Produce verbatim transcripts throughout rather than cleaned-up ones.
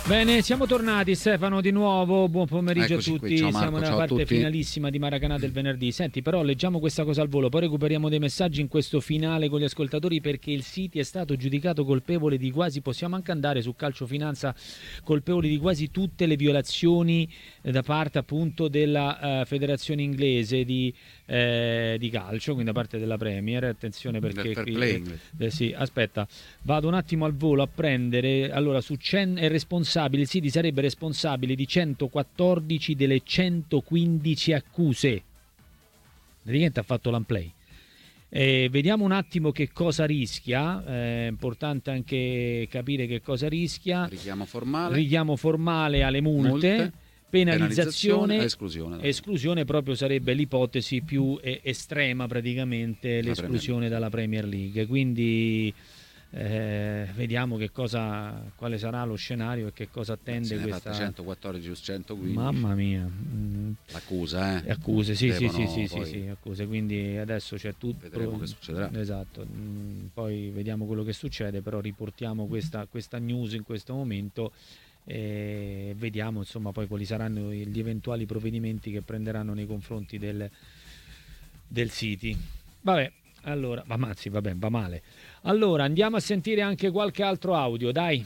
Bene, siamo tornati Stefano di nuovo, buon pomeriggio Eccoci a tutti, qui. Ciao Marco, siamo nella ciao a parte tutti. finalissima di Maracanà del venerdì. Senti, però leggiamo questa cosa al volo, poi recuperiamo dei messaggi in questo finale con gli ascoltatori, perché il City è stato giudicato colpevole di quasi, possiamo anche andare su Calcio Finanza, colpevole di quasi tutte le violazioni eh, da parte appunto della eh, federazione inglese di, eh, di calcio, quindi da parte della Premier. Attenzione Del perché fair qui play eh, inglese. eh, sì, aspetta, vado un attimo al volo a prendere. Allora, su cen- è responsabile, il City sarebbe responsabile di centoquattordici delle centoquindici accuse. Praticamente ha fatto l'unplay. Eh, vediamo un attimo che cosa rischia. È importante anche capire che cosa rischia. Richiamo formale. Richiamo formale alle multe. Multe, Penalizzazione, penalizzazione, esclusione. esclusione proprio sarebbe l'ipotesi più eh, estrema, praticamente l'esclusione dalla Premier League. Quindi eh, vediamo che cosa, quale sarà lo scenario e che cosa attende Se ne questa. fatta centoquattordici su centoquindici. Mamma mia. Mm. L'accusa, eh. Accuse, sì, sì, Devono sì, sì, poi- sì, sì, accuse. Quindi adesso c'è tutto. Vedremo che succederà. Esatto. Mm, poi vediamo quello che succede, però riportiamo questa, questa news in questo momento e vediamo insomma poi quali saranno gli eventuali provvedimenti che prenderanno nei confronti del, del City. Vabbè, allora, va mazzi, vabbè, va male. Allora, andiamo a sentire anche qualche altro audio, dai.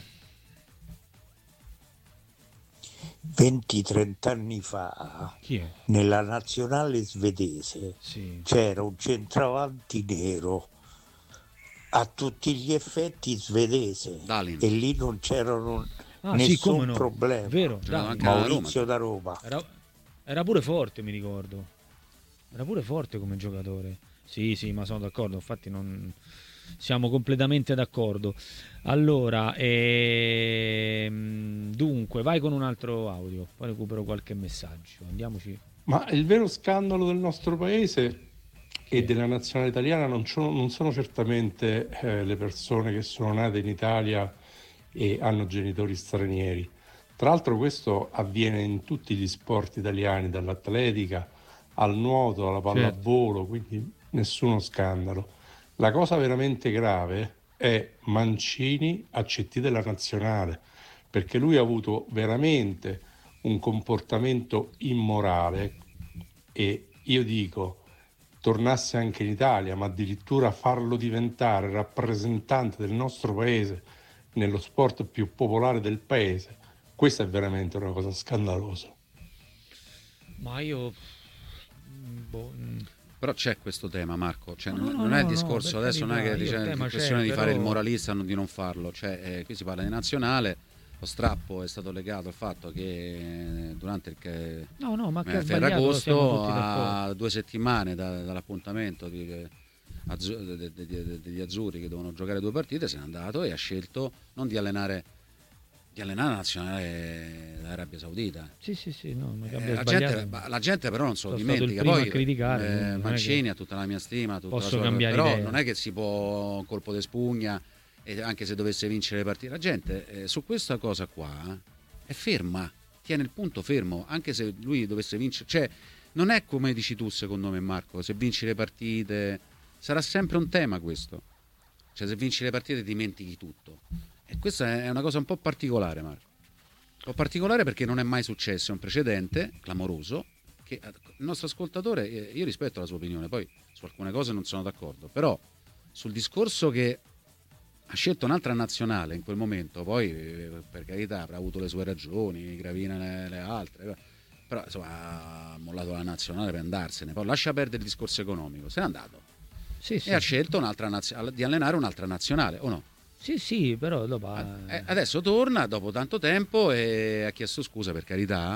venti trenta anni fa, Chi è? nella nazionale svedese, Sì. c'era un centravanti nero, a tutti gli effetti svedese, Dalin. e lì non c'erano Ah, sì, come nessun no. problema. Vero, Giocava dai. anche a Maurizio Roma. da Roma. Era, era pure forte, mi ricordo. Era pure forte come giocatore. Sì, sì, ma sono d'accordo. Infatti, non siamo completamente d'accordo. Allora, ehm, dunque, vai con un altro audio. Poi recupero qualche messaggio. Andiamoci. Ma il vero scandalo del nostro paese Chi e è? della nazionale italiana non sono, non sono certamente eh, le persone che sono nate in Italia e hanno genitori stranieri. Tra l'altro questo avviene in tutti gli sport italiani, dall'atletica al nuoto, alla pallavolo, quindi nessuno scandalo. La cosa veramente grave è Mancini a C T della nazionale, perché lui ha avuto veramente un comportamento immorale e io dico tornasse anche in Italia, ma addirittura farlo diventare rappresentante del nostro paese nello sport più popolare del paese, questa è veramente una cosa scandalosa. Ma io. Boh, mm. Però c'è questo tema, Marco. Cioè, No, non, no, non no, è il no, discorso, per adesso non è carità, che io il dice, tema è questione c'è, di fare il però- moralista o di non farlo. Cioè, eh, qui si parla di nazionale. Lo strappo è stato legato al fatto che eh, durante il che, No, no, ma che ha eh, sbagliato, siamo Ferragosto, tutti d'accordo. a due settimane da- dall'appuntamento di, eh, azzu- de- de- de- de- degli azzurri che devono giocare due partite, se n'è andato e ha scelto non di allenare di allenare la nazionale dell'Arabia Saudita. Sì, sì, sì, no, ma che Eh, abbia la, sbagliato. gente, ma la gente però non se lo Sono stato il dimentica. primo Poi a criticare, eh, quindi non è Mancini che ha tutta la mia stima, tutta posso la sua, cambiare però idea. non è che si può un colpo di spugna, e anche se dovesse vincere le partite. La gente eh, su questa cosa qua è ferma, tiene il punto fermo, anche se lui dovesse vincere. Cioè, non è come dici tu, secondo me, Marco, se vinci le partite sarà sempre un tema questo. Cioè, se vinci le partite dimentichi tutto. E questa è una cosa un po' particolare, Marco. Un po' particolare perché non è mai successo, è un precedente clamoroso che il nostro ascoltatore, eh, io rispetto la sua opinione, poi su alcune cose non sono d'accordo, però sul discorso che ha scelto un'altra nazionale in quel momento, poi eh, per carità avrà avuto le sue ragioni, Gravina le, le altre, però insomma ha mollato la nazionale per andarsene, poi lascia perdere il discorso economico, se n'è andato Sì, sì. e ha scelto un'altra nazio- di allenare un'altra nazionale, o no? Sì, sì, però dopo Eh, Adesso torna dopo tanto tempo e ha chiesto scusa, per carità.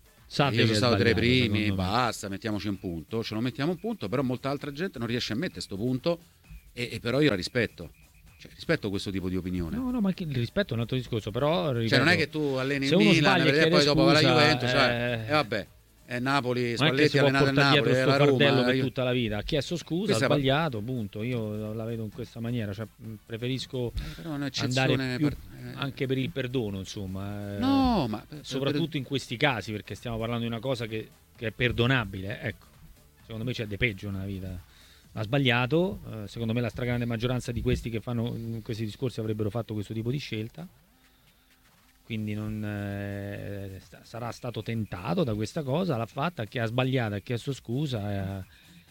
sa Io sono stato tra i primi, secondo me. basta, mettiamoci un punto, ce lo mettiamo un punto, però molta altra gente non riesce a mettere sto punto e, e però io la rispetto. Cioè, rispetto questo tipo di opinione. No, no, ma che- il rispetto è un altro discorso, però ripeto, Cioè, non è che tu alleni se il uno Milan sbaglia e e chiede poi dopo va la scusa, Juventus, cioè, eh, e vabbè, è Napoli, non è che Spalletti si ha può allenato il portare dietro Napoli, sto è la fardello Roma. per io- tutta la vita. Ha chiesto scusa, ha Questa è- sbagliato, punto. Io la vedo in questa maniera, cioè, mh, preferisco Però è un'eccezione andare più per- eh. anche per il perdono, insomma. eh, No, ma per- soprattutto in questi casi, perché stiamo parlando di una cosa che, che è perdonabile, ecco. Secondo me c'è di peggio nella vita. Ha sbagliato, eh, secondo me la stragrande maggioranza di questi che fanno mh, questi discorsi avrebbero fatto questo tipo di scelta. quindi non, eh, sarà stato tentato da questa cosa, l'ha fatta, che ha sbagliato, ha chiesto scusa. Eh.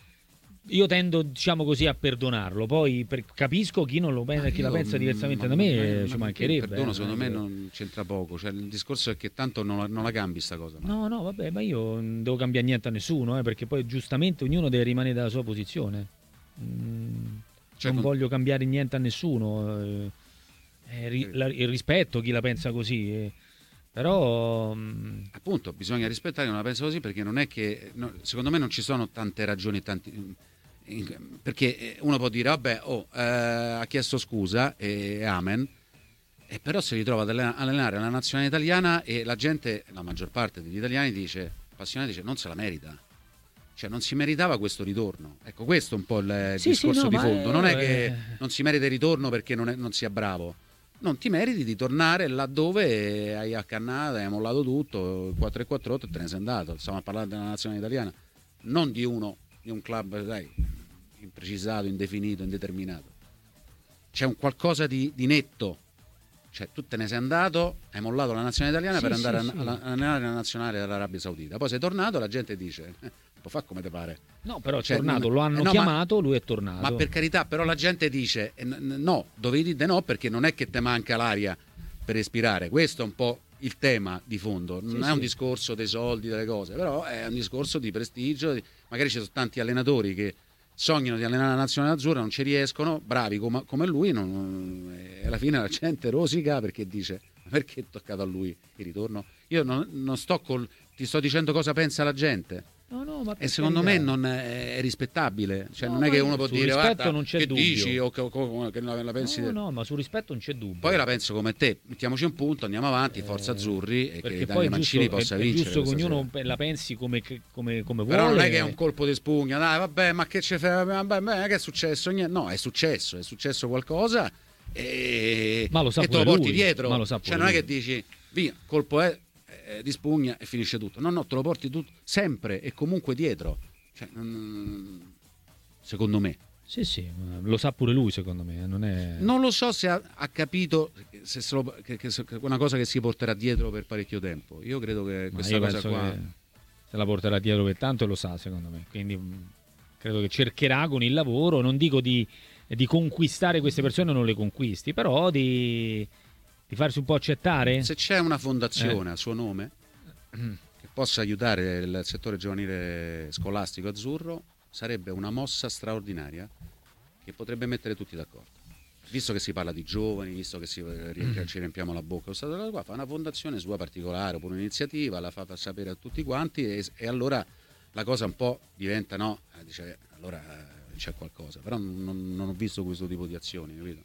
Io tendo, diciamo così, a perdonarlo. Poi per, capisco chi non lo pensa, chi la pensa diversamente da me, ci mancherebbe. Il perdono, eh, secondo eh, me, non c'entra poco. Cioè, il discorso è che tanto non la, non la cambi sta cosa. No, no, vabbè, ma io non devo cambiare niente a nessuno, eh, perché poi giustamente ognuno deve rimanere dalla sua posizione. Mm, Cioè, non con- voglio cambiare niente a nessuno. eh, eh, ri- la- il rispetto chi la pensa così. eh. Però mm, Appunto, bisogna rispettare chi non la pensa così, perché non è che, no, secondo me non ci sono tante ragioni, tanti, in- perché uno può dire vabbè, oh, eh, ha chiesto scusa e amen, e però si ritrova ad allena- allenare la nazionale italiana e la gente, la maggior parte degli italiani dice, appassionati, dice non se la merita, cioè non si meritava questo ritorno. Ecco, questo è un po' il Sì, sì, discorso no, di ma fondo, è- non è che eh. non si merita il ritorno perché non, è- non sia bravo. Non ti meriti di tornare laddove hai accannato, hai mollato tutto, quattro e quattro otto e te ne sei andato. Stiamo a parlare della nazionale italiana, non di uno, di un club, sai, imprecisato, indefinito, indeterminato. C'è un qualcosa di, di netto. Cioè, tu te ne sei andato, hai mollato la nazionale italiana Sì, per sì, andare sì. a- alla- allenare la nazionale dell'Arabia Saudita. Poi sei tornato, la gente dice, eh, può fare come ti pare. no, però è Cioè, tornato, non- lo hanno eh, no, ma- chiamato, lui è tornato. Ma per carità, però la gente dice eh, n- no, dovevi dire no perché non è che te manca l'aria per respirare. Questo è un po' il tema di fondo. Non Sì, è sì. un discorso dei soldi, delle cose, però è un discorso di prestigio. di- Magari ci sono tanti allenatori che sognano di allenare la nazionale azzurra, non ci riescono, bravi come, come lui, non- e alla fine la gente rosica perché dice "Ma perché è toccato a lui il ritorno?" Io non, non sto col, ti sto dicendo cosa pensa la gente. No, no, ma per E secondo carità. me non è, è rispettabile, cioè No, non è ma che uno può sul dire rispetto guarda, non c'è che dubbio. dici o che, o che la, la pensi No, te. no, ma sul rispetto non c'è dubbio. Poi la penso come te, mettiamoci un punto, andiamo avanti, forza Eh, azzurri e perché che poi Daniele è giusto, Mancini è, possa è vincere giusto che questa ognuno sera. pe- la pensi come, che- come, come vuole. Però non è che è un colpo di spugna, dai vabbè, ma che c'è, vabbè, beh, che è successo? Niente. No, è successo, è successo qualcosa e, Ma lo sa e te lo pure porti lui, dietro. ma lo sa Cioè pure non è lui. che dici via, colpo è eh, di spugna e finisce tutto. No, no, te lo porti tutto sempre e comunque dietro. Cioè, mm, secondo me. Sì, sì, ma lo sa pure lui secondo me. Non è... Non lo so se ha, ha capito se se lo- che, che se- che è una cosa che si porterà dietro per parecchio tempo. Io credo che Ma questa io cosa penso qua. che se la porterà dietro per tanto e lo sa secondo me. Quindi mh, credo che cercherà con il lavoro, non dico di, di conquistare queste persone, non le conquisti, però di, di farsi un po' accettare. Se c'è una Eh. fondazione a suo nome che possa aiutare il settore giovanile scolastico azzurro, sarebbe una mossa straordinaria che potrebbe mettere tutti d'accordo. Visto che si parla di giovani, visto che si, ri- ci riempiamo la bocca, questa cosa qua, fa una fondazione sua particolare oppure un'iniziativa, la fa sapere a tutti quanti e, e allora la cosa un po' diventa no, eh, dice eh, allora eh, c'è qualcosa, però non, non ho visto questo tipo di azioni, capito?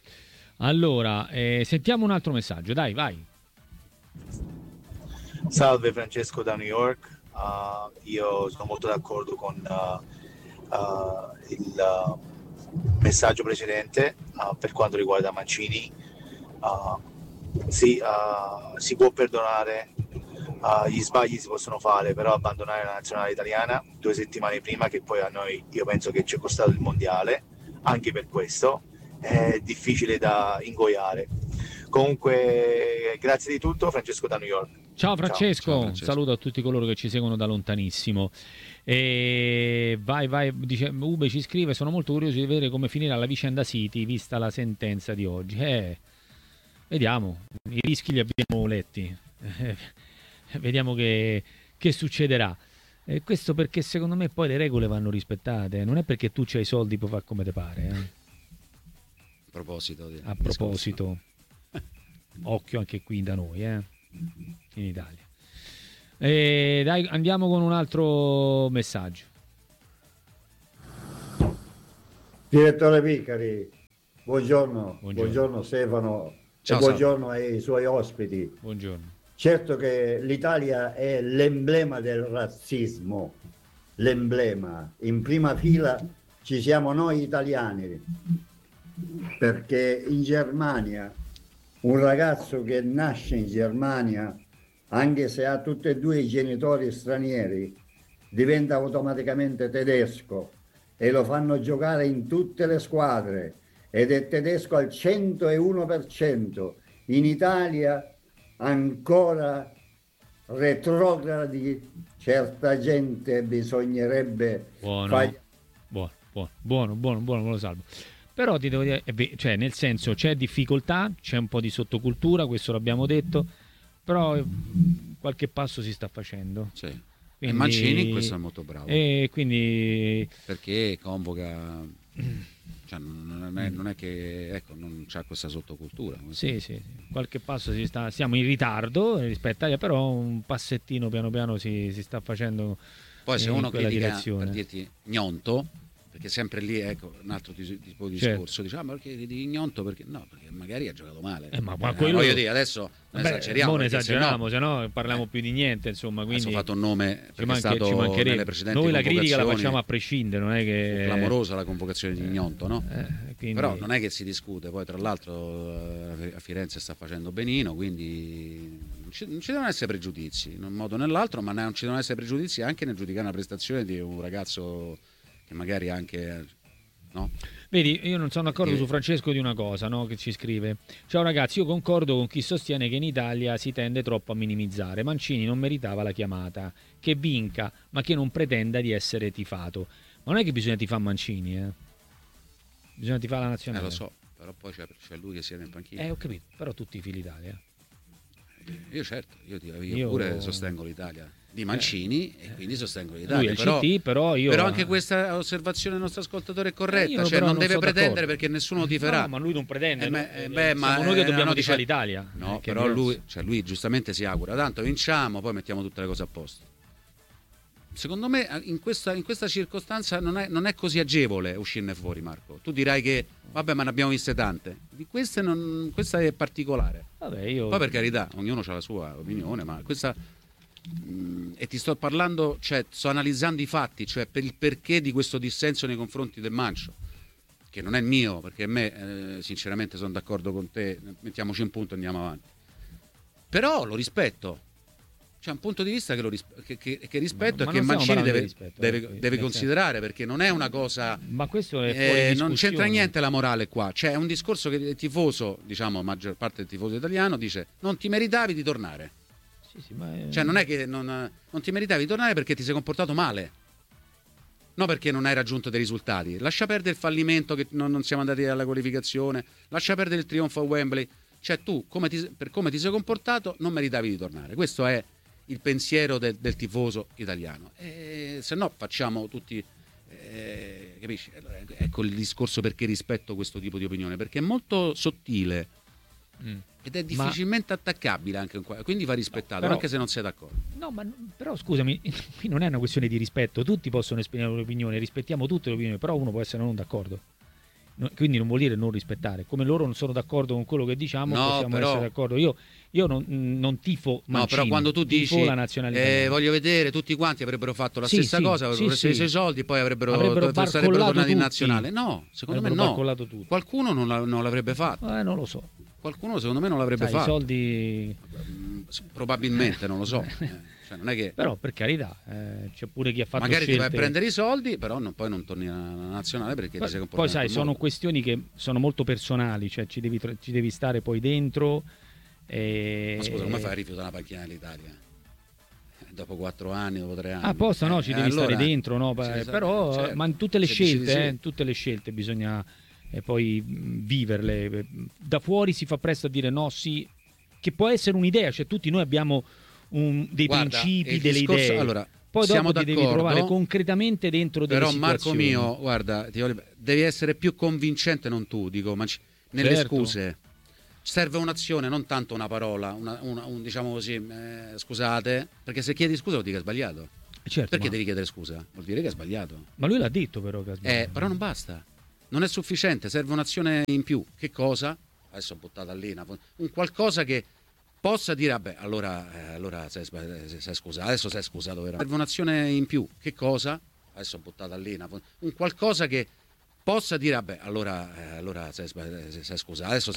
Allora, eh, sentiamo un altro messaggio, dai, vai. Salve, Francesco da New York. Uh, io sono molto d'accordo con uh, uh, il uh, messaggio precedente uh, per quanto riguarda Mancini. Uh, sì, uh, si può perdonare, uh, gli sbagli si possono fare, però abbandonare la nazionale italiana due settimane prima, che poi a noi io penso che ci è costato il mondiale, anche per questo è difficile da ingoiare. Comunque, grazie di tutto, Francesco da New York. Ciao Francesco, Ciao, Francesco. saluto a tutti coloro che ci seguono da lontanissimo. E vai, vai, dice, Ube ci scrive, sono molto curioso di vedere come finirà la vicenda City vista la sentenza di oggi. Eh, vediamo, i rischi li abbiamo letti, Eh, vediamo che, che succederà. E questo perché secondo me poi le regole vanno rispettate, non è perché tu c'hai i soldi puoi fare come te pare. eh. A proposito, di- A proposito, occhio anche qui da noi, eh, in Italia. E dai, andiamo con un altro messaggio. Direttore Piccari, buongiorno, Buongiorno. buongiorno, Stefano Ciao, e buongiorno ai suoi ospiti. Buongiorno. Certo che l'Italia è l'emblema del razzismo, l'emblema. In prima fila ci siamo noi italiani, perché in Germania un ragazzo che nasce in Germania, anche se ha tutti e due i genitori stranieri, diventa automaticamente tedesco e lo fanno giocare in tutte le squadre ed è tedesco al centouno per cento. In Italia ancora retrogradi, certa gente bisognerebbe buono, fare... buono, buono, buono, buono, buono, me lo salvo. Però ti devo dire, cioè, nel senso, c'è difficoltà, c'è un po' di sottocultura, questo l'abbiamo detto, però qualche passo si sta facendo. Sì. Quindi, e Mancini questo è molto bravo. E quindi... Perché convoca... Cioè, non, è, non è che ecco, non c'ha questa sottocultura. Sì, sì, sì, qualche passo si sta... Siamo in ritardo rispetto a... però un passettino piano piano si, si sta facendo. Poi se in uno quella critica, direzione. per dirti, Gnonto, perché sempre lì, ecco, un altro tipo di Certo. discorso, diciamo, perché di Gnonto, perché no, perché magari ha giocato male. Eh, ma, ma eh, quello... voglio dire, adesso non Beh, esageriamo. non perché esageriamo, se no, se no parliamo eh, più di niente, insomma, quindi adesso ho fatto un nome ci, perché manche, è stato ci mancherebbe. nelle precedenti Noi la critica la convocazioni, facciamo a prescindere, non è che... clamorosa la convocazione di Gnonto, no? Eh, quindi... Però non è che si discute, poi tra l'altro eh, a Firenze sta facendo benino, quindi non ci, non ci devono essere pregiudizi in un modo o nell'altro, ma non ci devono essere pregiudizi anche nel giudicare una prestazione di un ragazzo che magari anche... no? Vedi, io non sono d'accordo Perché... su Francesco di una cosa, no? Che ci scrive: ciao ragazzi, io concordo con chi sostiene che in Italia si tende troppo a minimizzare. Mancini non meritava la chiamata, che vinca, ma che non pretenda di essere tifato. Ma non è che bisogna tifare Mancini, eh? Bisogna tifare la Eh, nazionale. lo so, però poi c'è, c'è lui che siede in panchina. Eh, ho capito, però tutti i fili d'Italia. Io certo, io, io, Io- pure sostengo l'Italia di Mancini e quindi sostengo Lui l'Italia. è il Però, C T, però io... però anche questa osservazione del nostro ascoltatore è Eh, corretta, io cioè però non non deve sono pretendere d'accordo. perché nessuno lo tiferà. No, ma lui non pretende. Eh, no? beh, eh, beh, ma Siamo noi che eh, dobbiamo no, tifare dice- l'Italia. No, eh, che è però lui, diverso. cioè lui giustamente si augura, tanto vinciamo, poi mettiamo tutte le cose a posto. Secondo me in questa, in questa circostanza non è, non è così agevole uscirne fuori, Marco. Tu dirai che, vabbè, ma ne abbiamo viste tante. Di queste non, questa è particolare. Vabbè, io... Poi per carità, ognuno ha la sua opinione, ma questa... mh, e ti sto parlando, cioè sto analizzando i fatti, cioè per il perché di questo dissenso nei confronti del Mancio, che non è mio, perché a me, eh, sinceramente sono d'accordo con te, mettiamoci in punto e andiamo avanti. Però lo rispetto. C'è un punto di vista che, lo rispe- che, che, che rispetto Ma- ma e che non stiamo Mancini parlando deve, di rispetto, deve, eh, deve nel considerare, perché non è una cosa... Ma questo è fuori Eh, discussione. non c'entra niente la morale qua, c'è un discorso che il tifoso, diciamo, maggior parte del tifoso italiano dice non ti meritavi di tornare. Sì, sì, ma è- Cioè non è che non, non ti meritavi di tornare perché ti sei comportato male, no perché non hai raggiunto dei risultati. Lascia perdere il fallimento che non, non siamo andati alla qualificazione, lascia perdere il trionfo a Wembley, cioè tu come ti, per come ti sei comportato non meritavi di tornare. Questo è il pensiero del, del tifoso italiano, e se no facciamo tutti eh, capisci? Allora, ecco il discorso perché rispetto questo tipo di opinione, perché è molto sottile Mm. ed è Ma- difficilmente attaccabile anche in qua, quindi va rispettato, però- anche se non sei d'accordo. No, ma però scusami, qui non è una questione di rispetto, tutti possono esprimere un'opinione, rispettiamo tutte le opinioni, però uno può essere non d'accordo. No, quindi non vuol dire non rispettare, come loro non sono d'accordo con quello che diciamo, No, possiamo però- essere d'accordo. Io, io non, non tifo Mancini, No, però quando tu tifo dici la nazionalità. eh, voglio vedere, tutti quanti avrebbero fatto la Sì, stessa sì, cosa, avrebbero sì, preso sì. i soldi, poi avrebbero, Avrebbero sarebbero barcollato tornati in tutti. nazionale. No, secondo me Avrebbero no. barcollato tutti. Qualcuno non, la- non l'avrebbe fatto. Eh, non lo so. Qualcuno secondo me non l'avrebbe Sai, i fatto. soldi... Mm, Probabilmente, non lo so. Eh, cioè, non è che Però per carità, eh, c'è pure chi ha fatto magari ti vai a scelte... prendere i soldi, però non- poi non torni alla nazionale perché ti sei Poi, comportato poi sai, in quel sono modo. questioni che sono molto personali, cioè ci devi, ci devi stare poi dentro. E... Ma scusa, come fai a rifiutare una panchina dell'Italia? Dopo quattro anni, dopo tre anni. Ah, apposta no, ci Eh, devi allora- stare dentro, no? Sì, Beh, sì, però certo. ma in tutte le Se decidi scelte, sì. eh, tutte le scelte bisogna eh, poi mh, viverle. Da fuori si fa presto a dire no, sì, che può essere un'idea, cioè tutti noi abbiamo un- dei Guarda, principi, il delle discorso- idee. allora, poi siamo dopo ti devi d'accordo, trovare concretamente dentro delle Però Marco situazioni. mio, guarda, ti voglio- devi essere più convincente, non tu, dico, ma ci- nelle Certo. scuse. Serve un'azione, non tanto una parola, una- una- un, diciamo così, eh, scusate, perché se chiedi scusa vuol dire che hai sbagliato. Certo, Perché ma, devi chiedere scusa? Vuol dire che hai sbagliato. ma lui l'ha detto però che ha sbagliato. Eh, però non basta, non è sufficiente, serve un'azione in più. Che cosa? Adesso ho buttata lì, una- un qualcosa che possa dire, vabbè, allora, eh, allora sei, sba- sei- sei scusato, adesso sei scusato veramente. Serve un'azione in più. Che cosa? Adesso ho buttata lì, una- un qualcosa che possa dire, vabbè, allora, eh, allora sei, sba- sei scusato, adesso sei